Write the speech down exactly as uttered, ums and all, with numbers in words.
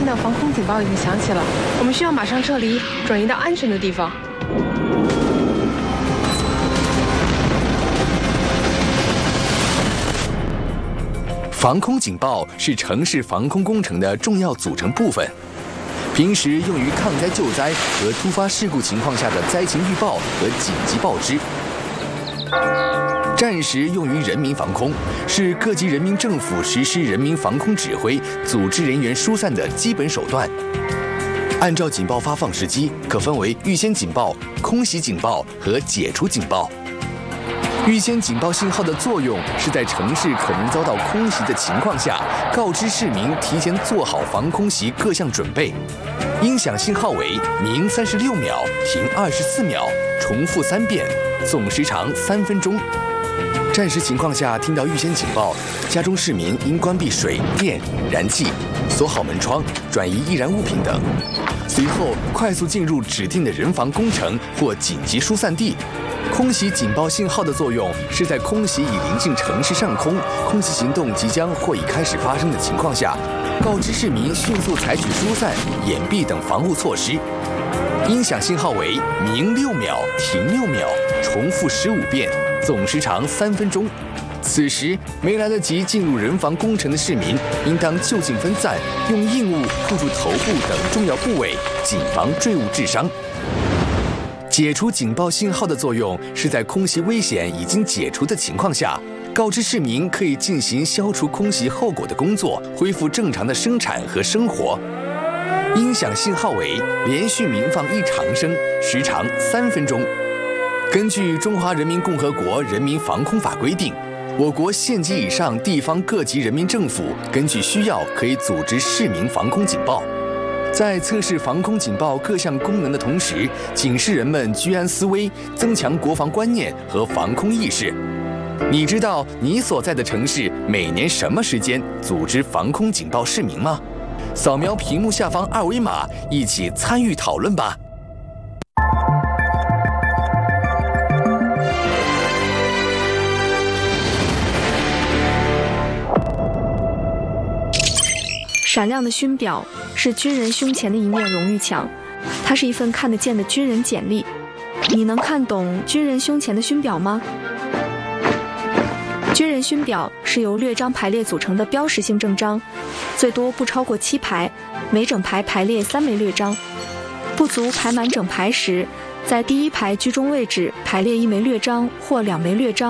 到防空警报已经响起了，我们需要马上撤离，转移到安全的地方。 防空警报是城市防空工程的重要组成部分，平时用于抗灾救灾和突发事故情况下的灾情预报和紧急报知。 战时用于人民防空，是各级人民政府实施人民防空指挥、组织人员疏散的基本手段。按照警报发放时机，可分为预先警报、空袭警报和解除警报。预先警报信号的作用是在城市可能遭到空袭的情况下，告知市民提前做好防空袭各项准备。音响信号为鸣三十六秒，停二十四秒，重复三遍，总时长三分钟。 战时情况下，听到预先警报，家中市民应关闭水电、燃气，锁好门窗，转移易燃物品等。随后快速进入指定的人防工程或紧急疏散地。空袭警报信号的作用是在空袭已临近城市上空，空袭行动即将或已开始发生的情况下，告知市民迅速采取疏散、掩蔽等防护措施。音响信号为鸣六秒，停六秒，重复十五遍。 总时长三分钟。此时没来得及进入人防工程的市民，应当就近分散，用硬物扣住头部等重要部位，谨防坠物致伤。解除警报信号的作用是在空袭危险已经解除的情况下，告知市民可以进行消除空袭后果的工作，恢复正常的生产和生活。音响信号为连续鸣放一长声，时长三分钟。 根据《中华人民共和国人民防空法》规定，我国县级以上地方各级人民政府根据需要可以组织市民防空警报，在测试防空警报各项功能的同时，警示人们居安思危，增强国防观念和防空意识。你知道你所在的城市每年什么时间组织防空警报市民吗？扫描屏幕下方二维码，一起参与讨论吧。 闪亮的勋表是军人胸前的一面荣誉墙，它是一份看得见的军人简历。你能看懂军人胸前的勋表吗？军人勋表是由略章排列组成的标识性正章，最多不超过七排，每整排排列三枚略章。不足排满整排时，在第一排居中位置排列一枚略章或两枚略章。